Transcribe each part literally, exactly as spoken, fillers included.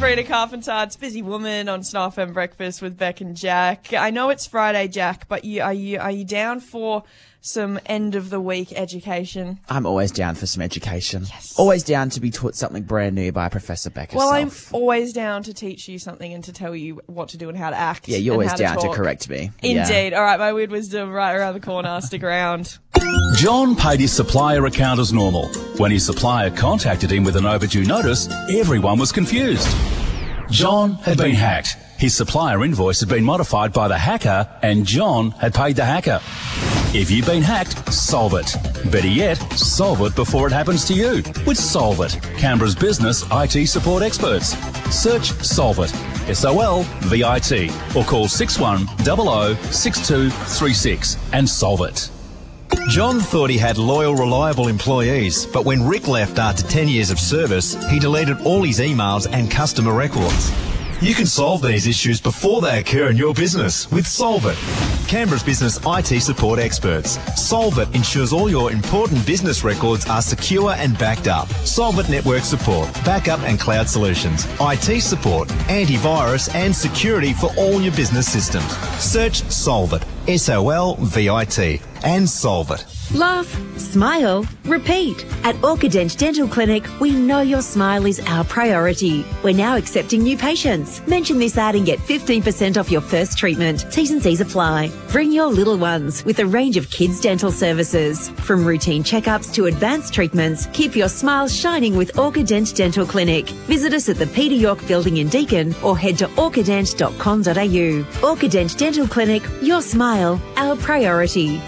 Sabrina Carpenter. It's Busy Woman on Star F M Breakfast with Beck and Jack. I know it's Friday, Jack, but you, are you are you down for some end of the week education? I'm always down for some education. Yes. Always down to be taught something brand new by Professor Beck Well, herself. I'm always down to teach you something and to tell you what to do and how to act. Yeah, you're and always how down to, to talk. correct me. Indeed. Yeah. All right, my weird wisdom right around the corner. Stick around. John paid his supplier account as normal. When his supplier contacted him with an overdue notice, everyone was confused. John had been hacked. His supplier invoice had been modified by the hacker, and John had paid the hacker. If you've been hacked, solve it. Better yet, solve it before it happens to you with Solve It, Canberra's business I T support experts. Search Solve It, S O L V I T, or call six one zero zero six two three six and solve it. John thought he had loyal, reliable employees, but when Rick left after ten years of service, he deleted all his emails and customer records. You can solve these issues before they occur in your business with Solve It, Canberra's business I T support experts. Solve It ensures all your important business records are secure and backed up. Solve It network support, backup and cloud solutions, I T support, antivirus and security for all your business systems. Search Solve It, S O L V I T, and solve it. Laugh, smile, repeat. At Orchident Dental Clinic, we know your smile is our priority. We're now accepting new patients. Mention this ad and get fifteen percent off your first treatment. T's and C's apply. Bring your little ones with a range of kids' dental services. From routine checkups to advanced treatments, keep your smile shining with Orchident Dental Clinic. Visit us at the Peter York Building in Deakin or head to orchident dot com dot a u. Orchident Dental Clinic, your smile, our priority.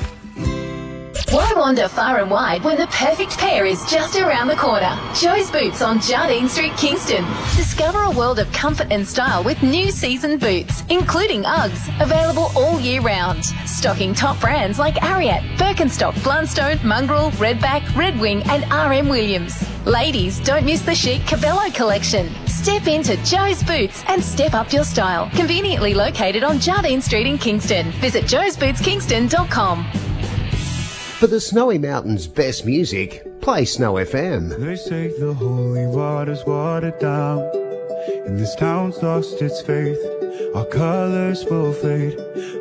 Why wander far and wide when the perfect pair is just around the corner? Joe's Boots on Jardine Street, Kingston. Discover a world of comfort and style with new season boots, including Uggs, available all year round. Stocking top brands like Ariat, Birkenstock, Blundstone, Mongrel, Redback, Red Wing and R M Williams. Ladies, don't miss the chic Cabello collection. Step into Joe's Boots and step up your style. Conveniently located on Jardine Street in Kingston. Visit joes boots kingston dot com. For the Snowy Mountains' best music, play Snow F M. They say the holy water's watered down, and this town's lost its faith. Our colours will fade.